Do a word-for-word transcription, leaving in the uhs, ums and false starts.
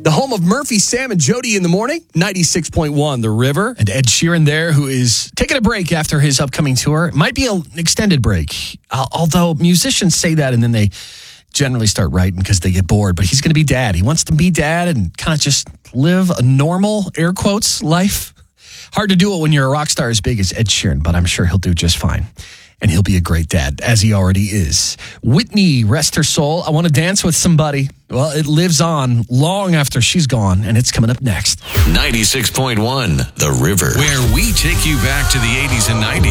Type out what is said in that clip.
The home of Murphy, Sam, and Jody in the morning, ninety-six point one, The River. And Ed Sheeran there, who is taking a break after his upcoming tour. It might be an extended break, although musicians say that and then they generally start writing because they get bored. But he's going to be dad. He wants to be dad and kind of just live a normal, air quotes, life. Hard to do it when you're a rock star as big as Ed Sheeran, but I'm sure he'll do just fine. And he'll be a great dad, as he already is. Whitney, rest her soul. I Want to Dance with Somebody. Well, it lives on long after she's gone, and it's coming up next. ninety-six point one, The River, where we take you back to the eighties and nineties.